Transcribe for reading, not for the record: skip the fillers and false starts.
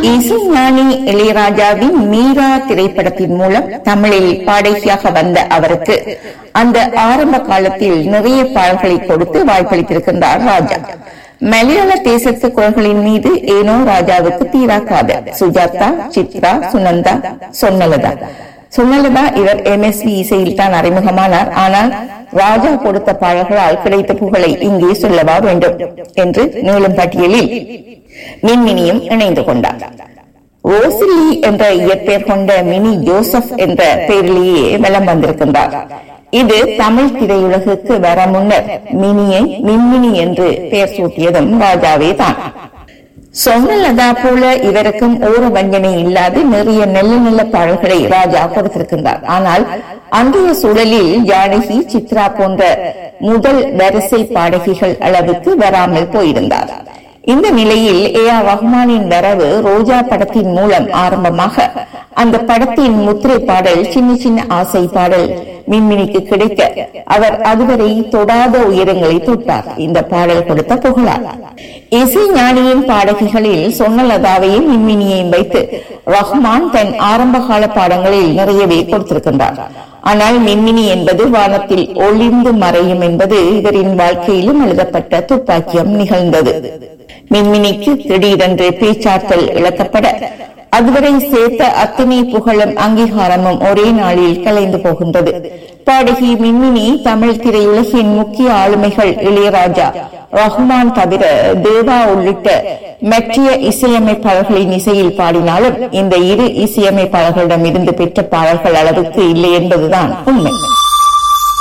இசைஞானி இளையராஜாவின் மீரா திரைப்படத்தின் மூலம் தமிழில் பாடகியாக வந்த அவருக்கு அந்த ஆரம்ப காலத்தில் நிறைய பாடல்களை கொடுத்து வாய்ப்பளித்திருக்கின்றார் ராஜா. மலையாள தேசத்து குரல்களின் மீது ஏனோ ராஜாவுக்கு தீராக்காத சுஜாதா, சித்ரா, சுனந்தா, சொன்னலதா இவர் MSV இசையில் தான் அறிமுகமானார். ஆனால் ராஜா கொடுத்த பாடல்களால் கிடைத்த புகழை இங்கே சொல்லவா வேண்டும் என்று நீளும் பட்டியலில் மின்மினியும் இணைந்து கொண்டார். ரோசிலி என்ற இயற்பெயர் கொண்ட மினி ஜோசப் என்ற பெயரிலேயே வலம் வந்திருக்கின்றார். இது தமிழ் திரையுலகுக்கு வர முன்னர் மினியை மின்மினி என்று பெயர் சூட்டியதும் ராஜாவே தான். சொன்னலதா போல இவருக்கும் ஓர வஞ்சனை இல்லாது நிறைய நல்ல நல்ல பாடல்களை ராஜா கொடுத்திருக்கின்றார். ஆனால் அன்றைய சூழலில் ஜானகி, சித்ரா போன்ற முதல் வரிசை பாடகிகள் அளவுக்கு வராமல் போயிருந்தார். இந்த நிலையில் A.R. ரஹ்மானின் வரவு ரோஜா படத்தின் மூலம் ஆரம்பமாக அந்த படத்தின் முத்திரை பாடல் சின்ன சின்ன ஆசை பாடல் மின்மினிக்கு கிடைக்க அவர் அதுவரை தொடாத உயரங்களை தொட்டார். இந்த பாடல் கொடுத்த புகழார். இசை ஞானியின் பாடகிகளில் சொன்னலதாவையும் மின்மினியையும் வைத்து ரஹ்மான் தன் ஆரம்பகால பாடங்களில் நிறையவே கொடுத்திருக்கின்றார். ஆனால் மின்மினி என்பது வானத்தில் ஒளிந்து மறையும் என்பது இவரின் வாழ்க்கையிலும் எழுதப்பட்ட துப்பாக்கியம் நிகழ்ந்தது. மின்மினிக்கு திடீரென்று பேச்சாற்றல் இழக்கப்பட அதுவரை சேர்த்த அத்தனை புகழும் அங்கீகாரமும் ஒரே நாளில் கலைந்து போகின்றது. பாடகி மின்மினி தமிழ் திரையுலகின் முக்கிய ஆளுமைகள் இளையராஜா, ரஹ்மான் தவிர தேவா உள்ளிட்ட மற்ற இசையமைப்பாளர்களின் இசையில் பாடினாலும் இந்த இரு இசையமைப்பாளர்களிடம் இருந்து பெற்ற பாடல்கள் அளவுக்கு இல்லை என்பதுதான் உண்மை.